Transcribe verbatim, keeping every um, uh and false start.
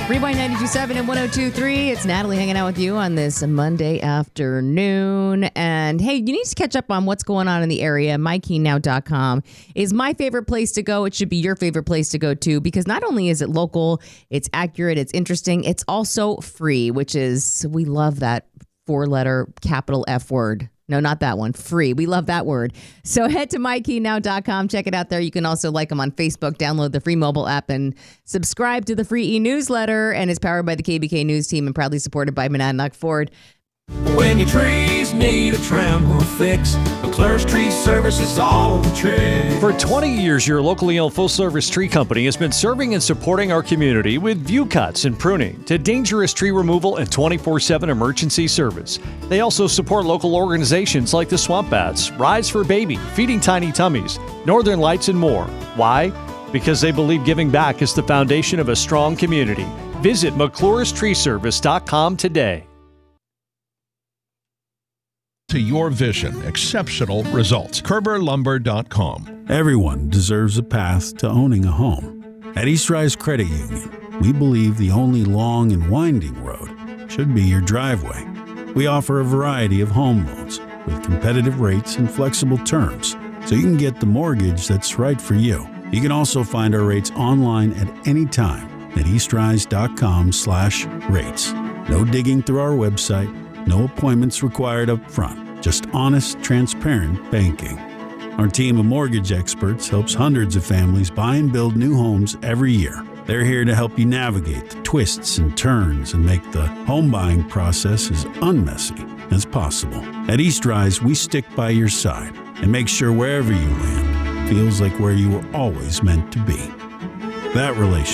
Rewind ninety-two point seven and one oh two point three. It's Natalie hanging out with you on this Monday afternoon. And hey, you need to catch up on what's going on in the area. my keen now dot com is my favorite place to go. It should be your favorite place to go too, because not only is it local, it's accurate, it's interesting, it's also free, which is, we love that four letter capital F word. No, not that one. Free. We love that word. So head to my keen now dot com. Check it out there. You can also like them on Facebook, download the free mobile app, and subscribe to the free e-newsletter. And it's powered by the K B K News team and proudly supported by Monadnock Ford. When your trees need a trimble fix, McClure's Tree Service is all the trick. For twenty years, your locally owned full-service tree company has been serving and supporting our community with view cuts and pruning to dangerous tree removal and twenty-four seven emergency service. They also support local organizations like the Swamp Bats, Rise for Baby, Feeding Tiny Tummies, Northern Lights, and more. Why? Because they believe giving back is the foundation of a strong community. Visit McClure's Tree Service dot com today. To your vision, exceptional results. Kerber Lumber dot com. Everyone deserves a path to owning a home. At East Rise Credit Union, we believe the only long and winding road should be your driveway. We offer a variety of home loans with competitive rates and flexible terms, so you can get the mortgage that's right for you. You can also find our rates online at any time at eastrise dot com slash rates. No digging through our website. No appointments required up front, just honest, transparent banking. Our team of mortgage experts helps hundreds of families buy and build new homes every year. They're here to help you navigate the twists and turns and make the home buying process as unmessy as possible. At East Rise, we stick by your side and make sure wherever you land feels like where you were always meant to be. That relationship